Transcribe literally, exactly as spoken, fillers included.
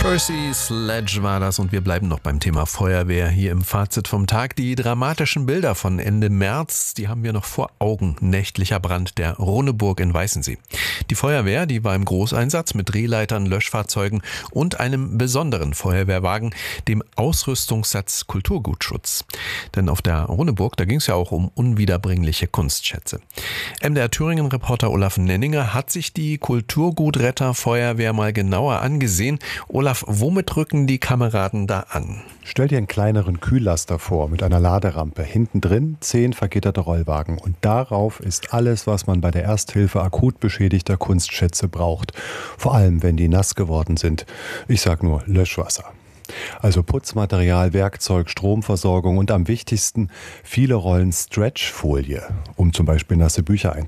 Percy Sledge war das und wir bleiben noch beim Thema Feuerwehr hier im Fazit vom Tag. Die dramatischen Bilder von Ende März, die haben wir noch vor Augen. Nächtlicher Brand der Runeburg in Weißensee. Die Feuerwehr, die war im Großeinsatz mit Drehleitern, Löschfahrzeugen und einem besonderen Feuerwehrwagen, dem Ausrüstungssatz Kulturgutschutz. Denn auf der Runeburg, da ging es ja auch um unwiederbringliche Kunstschätze. M D R Thüringen-Reporter Olaf Nenninger hat sich die Kulturgutretter Feuerwehr mal genauer angesehen. Olaf, womit rücken die Kameraden da an? Stell dir einen kleineren Kühllaster vor mit einer Laderampe. Hinten drin zehn vergitterte Rollwagen. Und darauf ist alles, was man bei der Ersthilfe akut beschädigter Kunstschätze braucht. Vor allem, wenn die nass geworden sind. Ich sag nur Löschwasser. Also Putzmaterial, Werkzeug, Stromversorgung und am wichtigsten viele Rollen Stretchfolie, um zum Beispiel nasse Bücher einzusetzen.